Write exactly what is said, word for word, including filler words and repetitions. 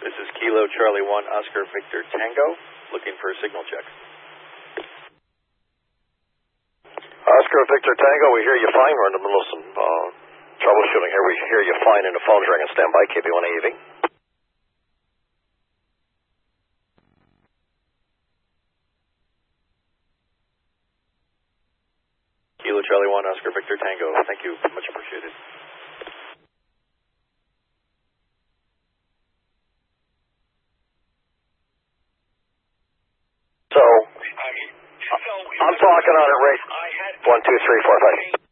This is Kilo Charlie one Oscar Victor Tango, looking for a signal check. Oscar Victor Tango, we hear you fine. We're in the middle of some uh, troubleshooting here. We hear you fine and the phone's ringing. Stand by, K B one A E V. Kilo Charlie one Oscar Victor Tango, thank you, much appreciated. So, I'm talking on it right. One, two, three, four, five.